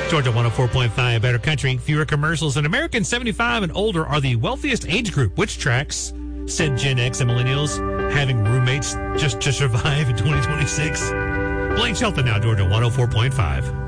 Georgia 104.5 Better Country. Fewer commercials. And Americans 75 and older are the wealthiest age group, which tracks said Gen X and millennials having roommates just to survive in 2026. Blake Shelton now, Georgia 104.5.